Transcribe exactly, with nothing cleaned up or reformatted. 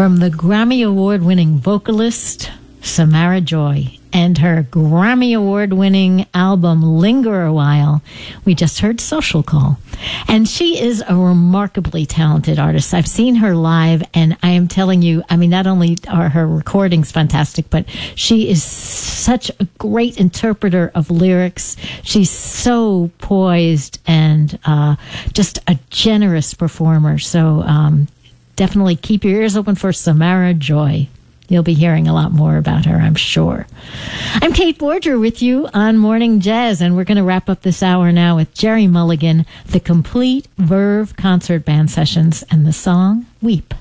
from the Grammy Award-winning vocalist Samara Joy and her Grammy Award-winning album Linger a While. We just heard Social Call. And she is a remarkably talented artist. I've seen her live, and I am telling you, I mean, not only are her recordings fantastic, but she is such a great interpreter of lyrics. She's so poised and uh, just a generous performer. So um, definitely keep your ears open for Samara Joy. You'll be hearing a lot more about her, I'm sure. I'm Kate Borger with you on Morning Jazz, and we're going to wrap up this hour now with Gerry Mulligan, the Complete Verve Concert Band Sessions, and the song Weep.